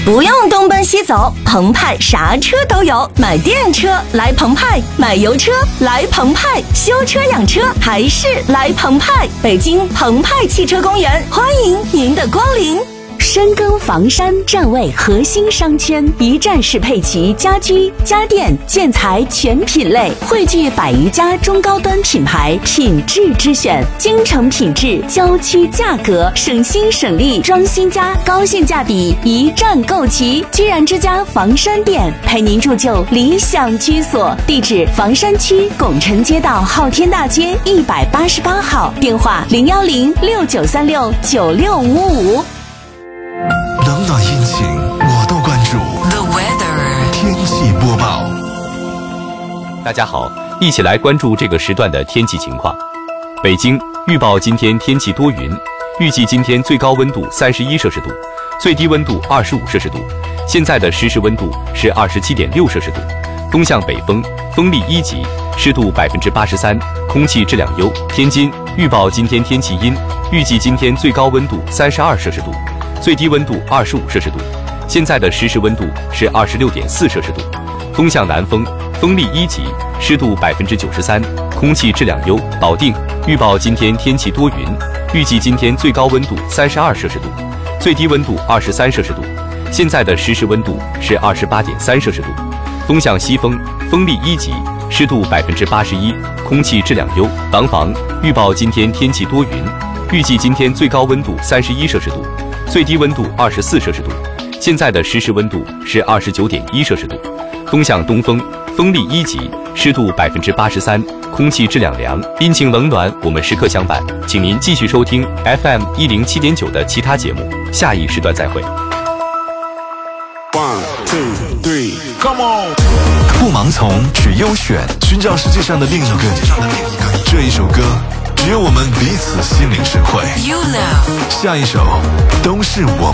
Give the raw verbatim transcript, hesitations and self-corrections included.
不用东奔西走，澎湃啥车都有。买电车来澎湃，买油车来澎湃，修车养车还是来澎湃。北京澎湃汽车公园，欢迎您的光临。深耕房山站位核心商圈，一站式配齐家居、家电、建材全品类，汇聚百余家中高端品牌，品质之选，京城品质，郊区价格，省心省力，装新家，高性价比，一站购齐。居然之家房山店陪您铸就理想居所，地址房山区拱辰街道昊天大街一百八十八号，电话零幺零六九三六九六五五。 冷暖阴晴我都关注。 The weather 天气播报。 大家好，一起来关注这个时段的天气情况。北京预报今天天气多云，预计今天最高温度三十一摄氏度，最低温度二十五摄氏度。现在的实时温度是二十七点六摄氏度，风向北风，风力一级，湿度百分之八十三，空气质量优。天津预报今天天气阴，预计今天最高温度三十二摄氏度，最低温度二十五摄氏度，现在的实时温度是二十六点四摄氏度，风向南风，风力一级，湿度百分之九十三，空气质量优。保定预报今天天气多云，预计今天最高温度三十二摄氏度，最低温度二十三摄氏度，现在的实时温度是二十八点三摄氏度，风向西风，风力一级，湿度百分之八十一，空气质量优。廊坊预报今天天气多云，预计今天最高温度三十一摄氏度，最低温度二十四摄氏度，现在的实时温度是二十九点一摄氏度，风向东风，风力一级，湿度百分之八十三，空气质量良。阴晴冷暖，我们时刻相伴，请您继续收听 F M 一零七点九的其他节目，下一时段再会。 One, two, three, come on！ 不盲从，只优选，寻找世界上的另一个你。这一首歌，只有我们彼此心领神会。 You love 下一首，都是我们。